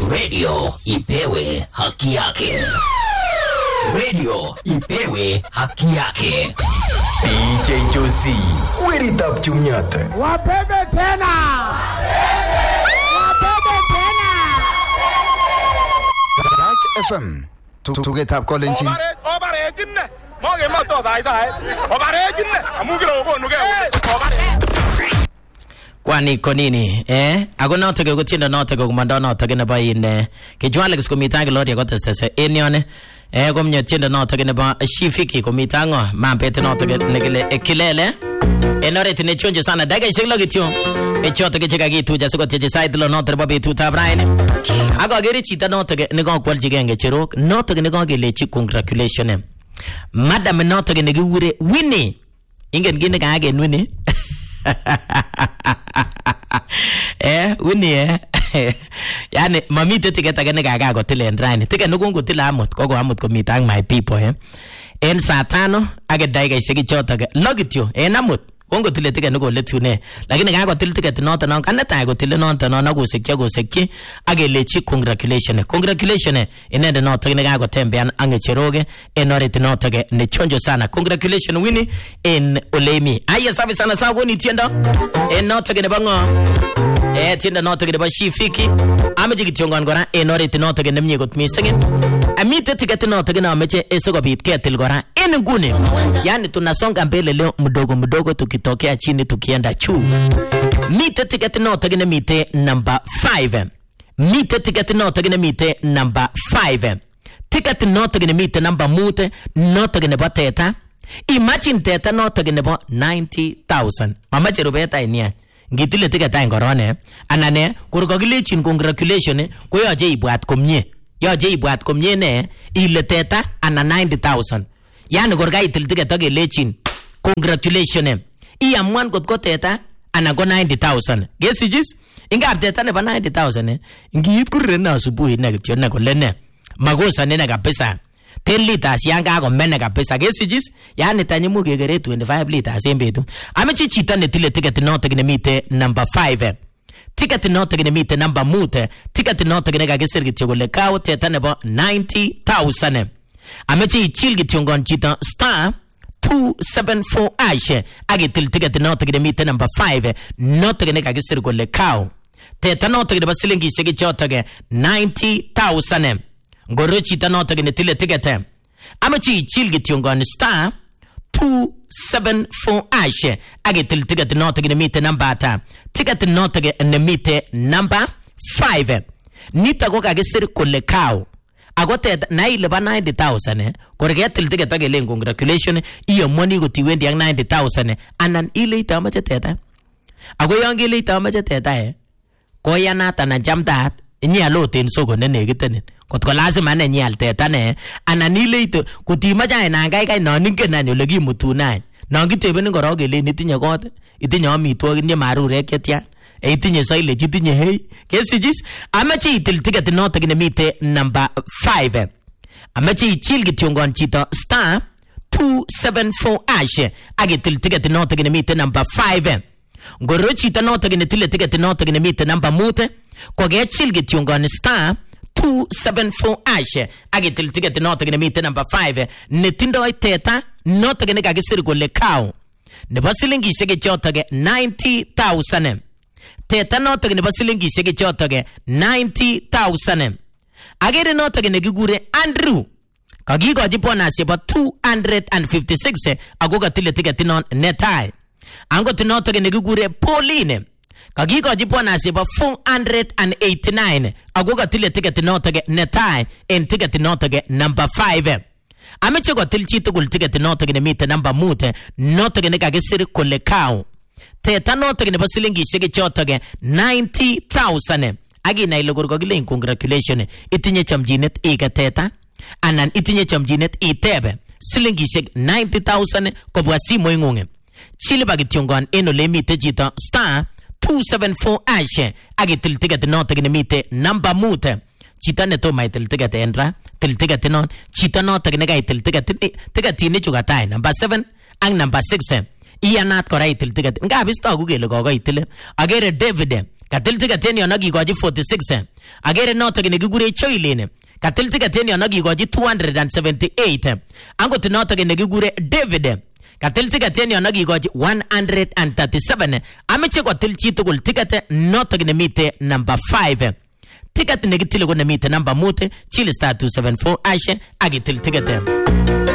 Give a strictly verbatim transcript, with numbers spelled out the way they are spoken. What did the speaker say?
Radio ipewe haki yake. Radio ipewe haki yake. D J Josie, Weritap Chumnyate. Wabebe tena. Wabebe tena. Touch F M. Tugetap Kolenjin. Obare, obare jinne. Moge moto dai sai. Obare jinne. Amugiro go nuge. Obare. Kwani konini eh ako noto ke kutindo noto ke kumanda noto ke neba ine ke jwale ke komita ke lori ko testese enione eh komnye tindo noto ke neba shifiki komita ngo mampete noto ke negele ekilele enore tine chonje sana daga iseglo gityo e choto ke chega gitu ja siko teje side lo noto ba bitu ta brain ako geri chita noto ke ne ko kwal jigenge chiro noto ke ne ko ke lechi congratulation madam noto ke ne giwure Winnie ingen gine ka age Winnie eh Winnie eh yani mamite tiketa gane gaga go tilen rani tika nukungu tila amut kogo amut ko mitang my people eh en satano age daiga isegi chota ga logityo en amut kongo tile tika nugo letune lakini gaga go til tika tinota non kanata go tile non ta non go sekya go sekki age lechi congratulation congratulation enende no tine gaga go tembe an ange cheroge enore tinota ge ne chonjo sana congratulation Winnie en olemi aya sabi sana sa goni tienda en nota ge ne bango eh tienda nota ge ba shifiki ameje gitiongon gora enore tinota ge nemye got misenge amite tika tinota ge na ameje esogo bit ketil gora en ngune yani tunasonga mbele leo mdogo mdogo tukitokea chini tukienda juu mite tika tinota ge mite number five mite tika tinota ge mite number five tika tinota ge mite number mute nota ge ne bateta imagine teta nota ge ne bo ninety thousand mama cherubeta inia ngitile tika ta ngorone anane kurgogilechin congratulation ko yoje ibwat komnye yoje ibwat komnye ne ile teta ana ninety thousand yani gorga itil tika to gelechin congratulation i amwan got ko teta ana go ninety thousand gesijis ingap teta ne ba ninety thousand ngit kurre na asubuhi na kityo na kolene magosa nena kabisa ten liters yanga go mena kabisa gesijis yani tanyimu gegere twenty-five liters embetu amechi chita ne tile ticket note ne mite number five ticket note ne mite number mute ticket note ne ga gesir gityo le kawo teta ne ba ninety thousand amechi chil gityo ngon chita star two seven four ashe agitil ticket note ne mite number five note ne ga gesir go le kawo teta note ne ba silingi sege chotage ninety thousand ngoro chita noto gene tile tigete amachi chilgi tiongon star two seven four ashe age til tigete noto gene mite number ata tigete noto gene mite number five nita go kage sir kolle kao agote na ile ba ninety thousand eh korge til tigete ge len congratulation iyo money go tiwendi yang ninety thousand anan ile ita amache teta ago yang ile ita amache teta eh ko yana tana jamdat nyi aloten sogo ne negitenen kotko lazima ne nyi alteta ne ananile ito kutima ja na ngai kai no ninge na nyole gi mutuna no gitebe ni goro gele ni tinye got itinye amitwo ni marure ketya e itinye saile jitinye hey kesijis amachi itil ticket note ne mite number five amachi chil gitiongon chito star two seven four ashe agitil ticket note ne mite number five ngoro chito note ne tile ticket note ne mite number mute koge chil gitiongon star two seven four ashe agitil ticket note ne mite number five netindo teta note ne kagisir go le kao ne basilingi sege chotage ninety thousand teta note ne basilingi sege chotage ninety thousand agere note ne gigure Andrew kagigo jipona seba two hundred fifty-six agoga tile ticket non netai ango tinote ne gigure Pauline kagigo jipona seba four hundred eighty-nine agoga tile ticket note netai en ticket note number five ameche go tilchito gul ticket note ne mite number mute note ne kagesir kolle kao teta note ne basilingi shege chotoge ninety thousand agi na ilogor go gilen congratulation itinye chamjinet ega teta anan itinye chamjinet itebe silingi shege ninety thousand ko bwasi moingunge chile bagitiongon eno le mite jita star two seven four ashe agi til ticket note ne mite number mute chita ne to mai til ticket enra til ticket non chita note ne ga til ticket ticket ni chugatai number seven ang number six iya nat korai til ticket nga bisto gugele go go itile agere David katil ticket en yon akikochi forty-six. Agere notok nekikure Choilin katil ticket en yon akikochi two hundred seventy-eight. Angot notok nekikure David katil ticket en yon akikochi one hundred thirty-seven. Ameche kotil chitugul ticket notok nemite number five. Ticket nekitile ko nemite number mute, chili star two seven four ashe akitil ticket.